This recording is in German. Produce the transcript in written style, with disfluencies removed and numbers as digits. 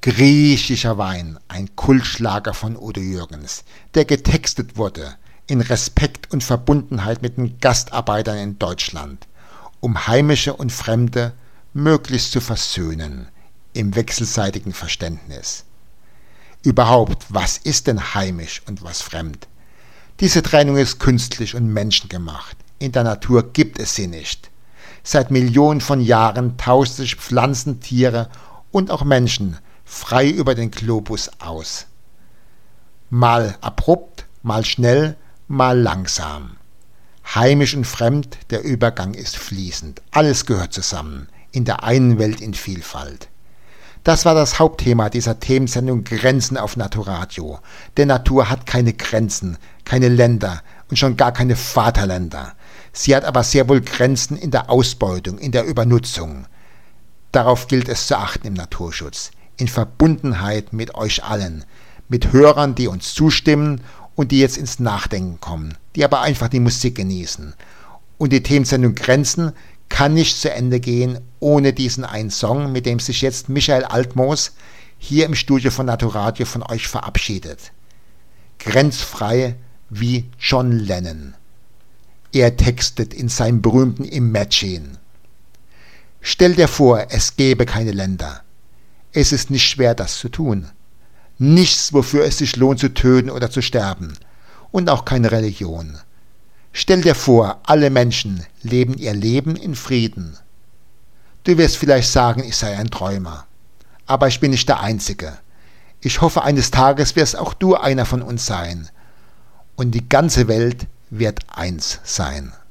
Griechischer Wein, ein Kultschlager von Udo Jürgens, der getextet wurde in Respekt und Verbundenheit mit den Gastarbeitern in Deutschland, um Heimische und Fremde möglichst zu versöhnen im wechselseitigen Verständnis. Überhaupt, was ist denn heimisch und was fremd? Diese Trennung ist künstlich und menschengemacht. In der Natur gibt es sie nicht. Seit Millionen von Jahren tauschen sich Pflanzen, Tiere und auch Menschen frei über den Globus aus. Mal abrupt, mal schnell, mal langsam. Heimisch und fremd, der Übergang ist fließend. Alles gehört zusammen, in der einen Welt in Vielfalt. Das war das Hauptthema dieser Themensendung Grenzen auf Naturadio. Denn Natur hat keine Grenzen, keine Länder und schon gar keine Vaterländer. Sie hat aber sehr wohl Grenzen in der Ausbeutung, in der Übernutzung. Darauf gilt es zu achten im Naturschutz, in Verbundenheit mit euch allen, mit Hörern, die uns zustimmen und die jetzt ins Nachdenken kommen, die aber einfach die Musik genießen. Und die Themensendung Grenzen kann nicht zu Ende gehen ohne diesen einen Song, mit dem sich jetzt Michael Altmoos hier im Studio von Naturadio von euch verabschiedet. Grenzfrei wie John Lennon. Er textet in seinem berühmten Imagine. Stell dir vor, es gäbe keine Länder. Es ist nicht schwer, das zu tun. Nichts, wofür es sich lohnt zu töten oder zu sterben. Und auch keine Religion. Stell dir vor, alle Menschen leben ihr Leben in Frieden. Du wirst vielleicht sagen, ich sei ein Träumer. Aber ich bin nicht der Einzige. Ich hoffe, eines Tages wirst auch du einer von uns sein. Und die ganze Welt wird eins sein.